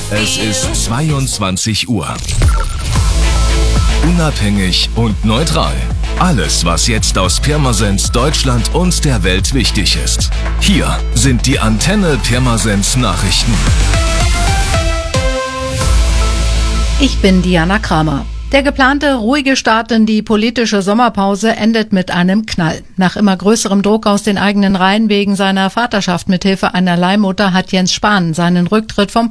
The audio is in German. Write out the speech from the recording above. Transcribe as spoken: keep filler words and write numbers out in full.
Es ist zweiundzwanzig Uhr. Unabhängig und neutral. Alles, was jetzt aus Pirmasens Deutschland und der Welt wichtig ist. Hier sind die Antenne Pirmasens Nachrichten. Ich bin Diana Kramer. Der geplante ruhige Start in die politische Sommerpause endet mit einem Knall. Nach immer größerem Druck aus den eigenen Reihen wegen seiner Vaterschaft mithilfe einer Leihmutter hat Jens Spahn seinen Rücktritt vom